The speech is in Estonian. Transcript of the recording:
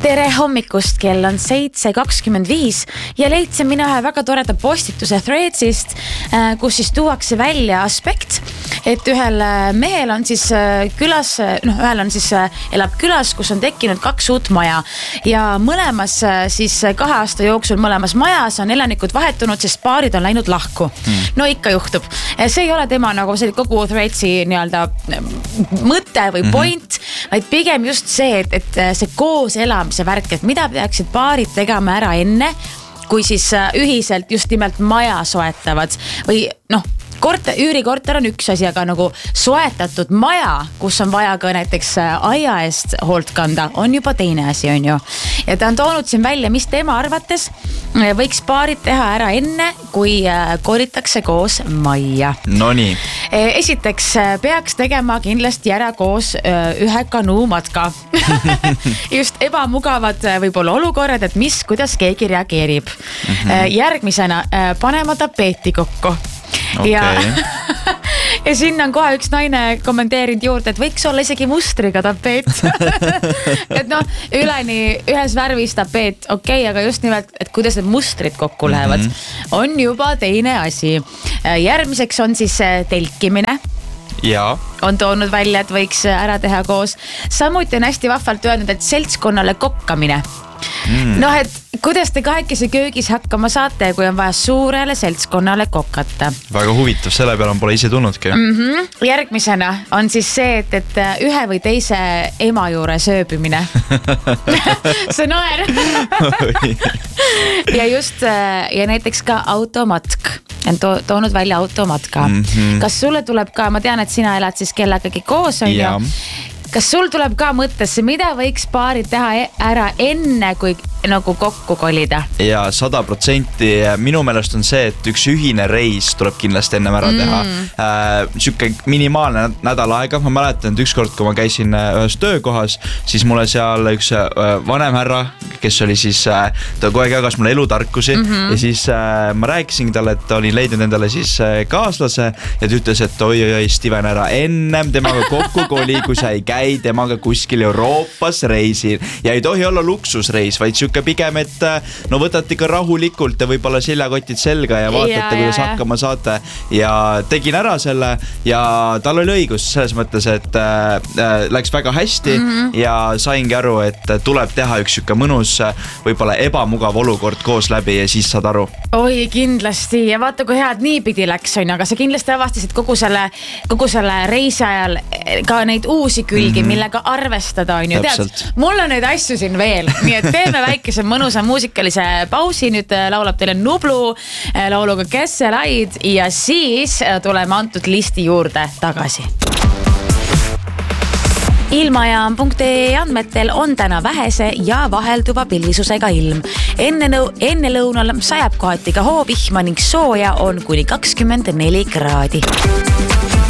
Tere hommikust, kell on 7:25 ja leidsin mina ühe väga toreda postituse Threadsist, kus siis tuuakse välja aspekt, et ühel mehel on siis külas, ühel on siis elab külas, kus on tekkinud 2 uut maja ja mõlemas siis 2 aasta jooksul mõlemas majas on elanikud vahetunud, sest paarid on läinud lahku. No ikka juhtub. See ei ole tema nagu see kogu Threadsi nii-öelda mõte või point, vaid pigem just see, et see koos elamise värk, et mida peaksid paarid tegema ära enne, kui siis ühiselt just nimelt maja soetavad või üürikorter on üks asi, aga nagu soetatud maja, kus on vaja ka näiteks aia eest hoolt kanda, on juba teine asi, on ju. Ja ta on toonud siin välja, mis tema arvates võiks paarid teha ära enne, kui kolitakse koos majja. No nii. Esiteks peaks tegema kindlasti ära koos ühe kanuumatka. Just ebamugavad võib-olla olukorrad, et kuidas keegi reageerib. Järgmisena panema tapeeti kokku. Okay. Ja sinna on kohe üks naine kommenteerinud juurde, et võiks olla isegi mustriga tapeet. Et üleni ühes värvis tapeet, okei, aga just nimelt, et kuidas need mustrid kokku lähevad, on juba teine asi. Järgmiseks on siis telkimine. Ja. On toonud välja, et võiks ära teha koos. Samuti on hästi vahvalt öelnud, et seltskonnale kokkamine. Et kuidas te kahekesi köögis hakkama saate, kui on vaja suurele seltskonnale kokata? Väga huvitav, selle peale pole ise tulnudki. Järgmisena on siis see, et ühe või teise ema juure sööbimine. See naer. Ja näiteks ka automatk. On toonud välja automatka. Kas sulle tuleb ka, ma tean, et sina elad siis kellegagi koos, on ju? Kas sul tuleb ka mõttesse, mida võiks paarid teha ära enne, kui nagu kokku kolida? Ja 100%. Minu meelest on see, et üks ühine reis tuleb kindlasti ennem ära teha. Siuke minimaalne nädal aega. Ma mäletan, et ükskord, kui ma käisin ühes töökohas, siis mulle seal üks vanem härra, kes oli siis, ta kogu aeg jagas mulle elutarkusi ja siis ma rääkisin talle, et olin leidnud endale siis kaaslase ja ta ütles, et oi, Steven, ära ennem temaga kokku koli, kui sa ei käi temaga kuskil Euroopas reisil ja ei tohi olla luksusreis, vaid siuke pigem, et võtate ikka rahulikult ja võib-olla seljakotid selga ja vaatate, kuidas hakkama saate ja tegin ära selle ja tal oli õigus selles mõttes, et läks väga hästi ja saingi aru, et tuleb teha üks siuke mõnus, võib-olla ebamugav olukord koos läbi ja siis saad aru. Oi, kindlasti ja vaata, kui head niipidi läks, on, aga sa kindlasti avastasid kogu selle reisi ajal ka neid uusi külgi, millega arvestada, on ju. Tead, mul on neid asju siin veel, nii et teeme väikese mõnusa muusikalise pausi, nüüd laulab teile Nublu lauluga Kesselaid ja siis tuleme antud listi juurde tagasi. Ilmajaam.ee andmetel on täna vähese ja vahelduva pilvisusega ilm. Enne lõunal sajab kohati ka hoovihma ning sooja on kuni 24 kraadi.